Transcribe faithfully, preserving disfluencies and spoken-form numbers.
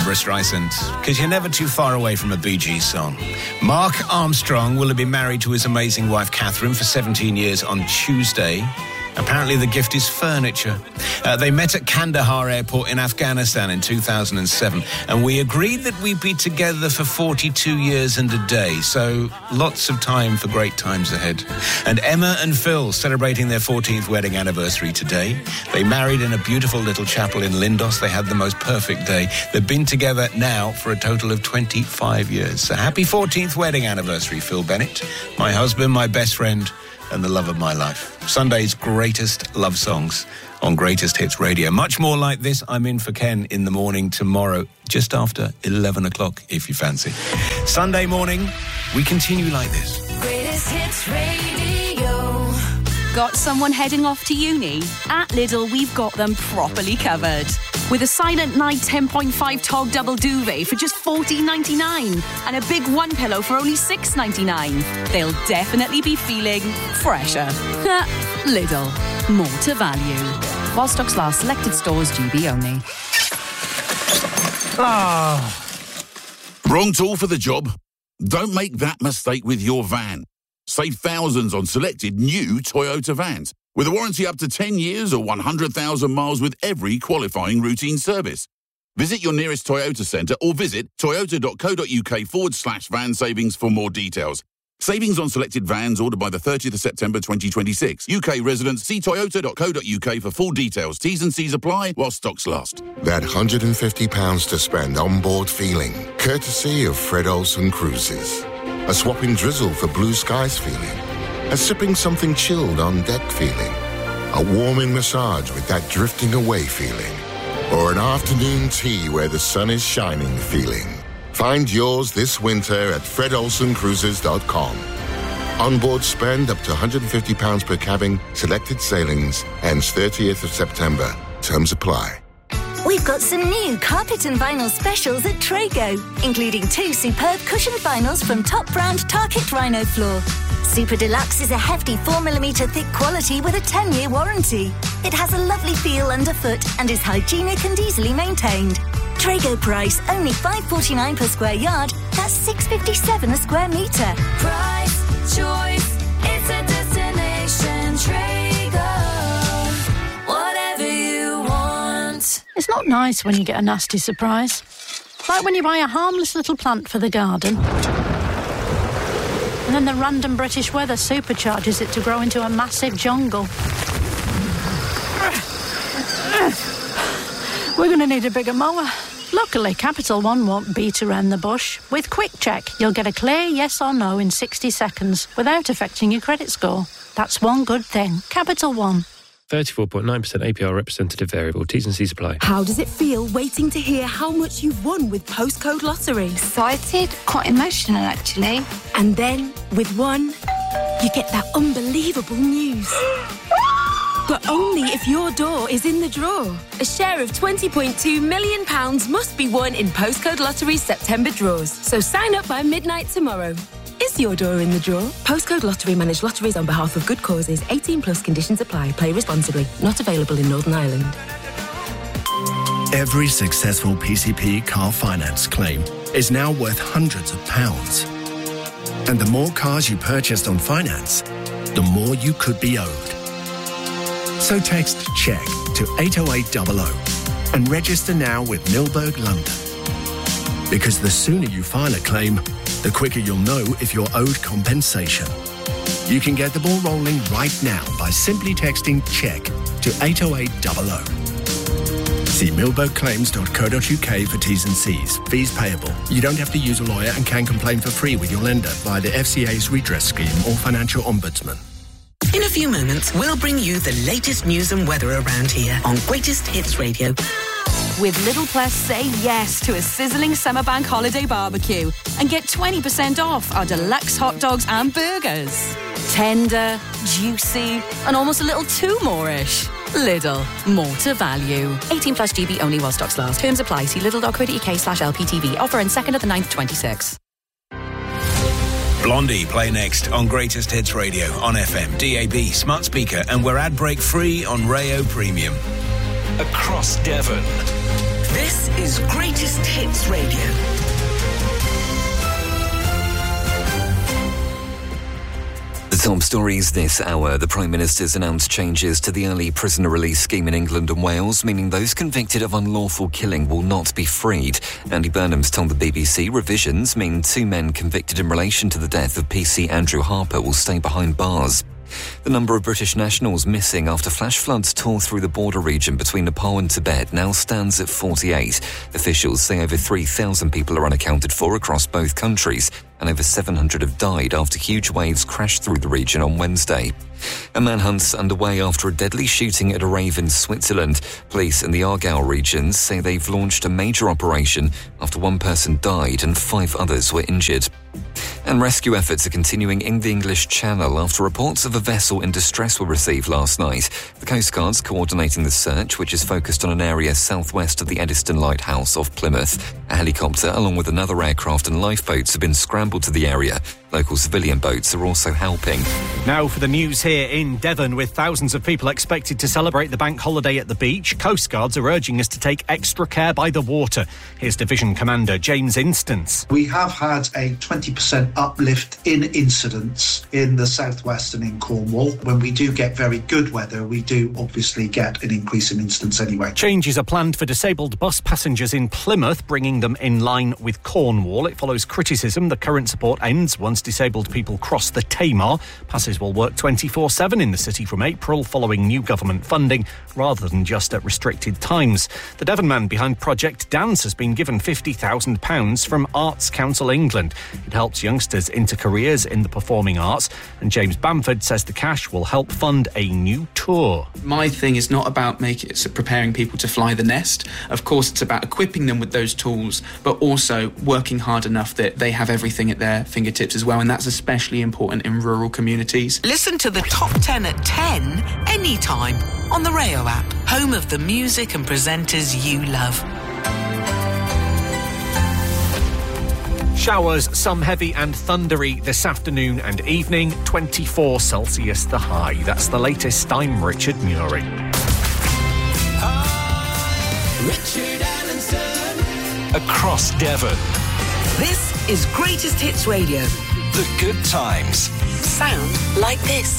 Barbara Streisand, because you're never too far away from a Bee Gees song. Mark Armstrong will have been married to his amazing wife Catherine for seventeen years on Tuesday. Apparently the gift is furniture. Uh, they met at Kandahar Airport in Afghanistan in two thousand seven, and we agreed that we'd be together for forty-two years and a day, so lots of time for great times ahead. And Emma and Phil celebrating their fourteenth wedding anniversary today. They married in a beautiful little chapel in Lindos. They had the most perfect day. They've been together now for a total of twenty-five years. So happy fourteenth wedding anniversary, Phil Bennett, my husband, my best friend, and the love of my life. Sunday's greatest love songs on Greatest Hits Radio. Much more like this. I'm in for Ken in the morning tomorrow, just after eleven o'clock, if you fancy. Sunday morning, we continue like this. Greatest Hits Radio. Got someone heading off to uni? At Lidl, we've got them properly covered. With a Silent Night ten point five Tog double duvet for just fourteen ninety-nine and a big one pillow for only six ninety-nine. They'll definitely be feeling fresher. Lidl, more to value. While stocks last, selected stores, G B only. Ah. Wrong tool for the job? Don't make that mistake with your van. Save thousands on selected new Toyota vans, with a warranty up to ten years or one hundred thousand miles with every qualifying routine service. Visit your nearest Toyota centre or visit toyota.co.uk forward slash van savings for more details. Savings on selected vans ordered by the thirtieth of September twenty twenty-six. U K residents, see toyota.co.uk for full details. T's and C's apply while stocks last. That one hundred fifty pounds to spend on board feeling, courtesy of Fred Olsen Cruises. A swapping drizzle for blue skies feeling. A sipping something chilled on deck feeling. A warming massage with that drifting away feeling. Or an afternoon tea where the sun is shining feeling. Find yours this winter at fred olsen cruises dot com. Onboard spend up to one hundred fifty pounds per cabin, selected sailings, ends thirtieth of September. Terms apply. We've got some new carpet and vinyl specials at Trago, including two superb cushioned vinyls from top brand Tarkett Rhino Floor. Super Deluxe is a hefty four millimetre thick quality with a ten-year warranty. It has a lovely feel underfoot and is hygienic and easily maintained. Trago price, only five pounds forty-nine per square yard. That's six pounds fifty-seven a square metre. Price, choice, it's a destination. Trago, whatever you want. It's not nice when you get a nasty surprise. Like when you buy a harmless little plant for the garden, and then the random British weather supercharges it to grow into a massive jungle. We're going to need a bigger mower. Luckily, Capital One won't beat around the bush. With Quick Check, you'll get a clear yes or no in sixty seconds without affecting your credit score. That's one good thing. Capital One. thirty-four point nine percent A P R representative variable. T's and C's apply. How does it feel waiting to hear how much you've won with Postcode Lottery? Excited, quite emotional actually. And then, with one, you get that unbelievable news. But only if your door is in the draw. A share of twenty point two million pounds must be won in Postcode Lottery's September draws. So sign up by midnight tomorrow. Is your door in the draw? Postcode Lottery manage lotteries on behalf of good causes. eighteen plus conditions apply. Play responsibly. Not available in Northern Ireland. Every successful P C P car finance claim is now worth hundreds of pounds. And the more cars you purchased on finance, the more you could be owed. So text CHECK to eight oh eight hundred and register now with Milberg London. Because the sooner you file a claim, the quicker you'll know if you're owed compensation. You can get the ball rolling right now by simply texting CHECK to eight oh eight hundred. See milberg claims dot co dot uk for T's and C's. Fees payable. You don't have to use a lawyer and can complain for free with your lender via the F C A's redress scheme or financial ombudsman. In a few moments, we'll bring you the latest news and weather around here on Greatest Hits Radio. With Lidl Plus, say yes to a sizzling summer bank holiday barbecue and get twenty percent off our deluxe hot dogs and burgers. Tender, juicy, and almost a little too more-ish. Lidl, more to value. eighteen plus G B only while stocks last. Terms apply. See lidl.co.uk slash LPTV. Offer in second of the ninth, twenty-six. Blondie play next on Greatest Hits Radio on F M, D A B, smart speaker, and we're ad break free on Rayo Premium. Across Devon, This is Greatest Hits Radio. The top stories this hour. The Prime Minister's announced changes to the early prisoner release scheme in England and Wales, meaning those convicted of unlawful killing will not be freed. Andy Burnham's told the B B C revisions mean two men convicted in relation to the death of P C Andrew Harper will stay behind bars. The number of British nationals missing after flash floods tore through the border region between Nepal and Tibet now stands at forty-eight. Officials say over three thousand people are unaccounted for across both countries, and over seven hundred have died after huge waves crashed through the region on Wednesday. A manhunt's underway after a deadly shooting at a rave in Switzerland. Police in the Aargau regions say they've launched a major operation after one person died and five others were injured. And rescue efforts are continuing in the English Channel after reports of a vessel in distress were received last night. The Coast Guard's coordinating the search, which is focused on an area southwest of the Eddystone Lighthouse off Plymouth. A helicopter, along with another aircraft and lifeboats, have been scrambled to the area. Local civilian boats are also helping. Now for the news here in Devon. With thousands of people expected to celebrate the bank holiday at the beach, Coast Guards are urging us to take extra care by the water. Here's Division Commander James Instance. We have had a twenty percent uplift in incidents in the southwest and in Cornwall. When we do get very good weather, we do obviously get an increase in incidents anyway. Changes are planned for disabled bus passengers in Plymouth, bringing them in line with Cornwall. It follows criticism the current support ends once disabled people cross the Tamar. Passes will work twenty-four seven in the city from April, following new government funding rather than just at restricted times. The Devon man behind Project Dance has been given fifty thousand pounds from Arts Council England. It helps youngsters into careers in the performing arts, and James Bamford says the cash will help fund a new tour. My thing is not about making it, preparing people to fly the nest. Of course, it's about equipping them with those tools, but also working hard enough that they have everything at their fingertips as well, and that's especially important in rural communities. Listen to the top ten at ten anytime on the Rayo app, home of the music and presenters you love. Showers, some heavy and thundery this afternoon and evening, twenty-four Celsius the high. That's the latest. I'm Richard Murray. Richard Allenson. Across Devon. This is Greatest Hits Radio. The good times. Sound like this.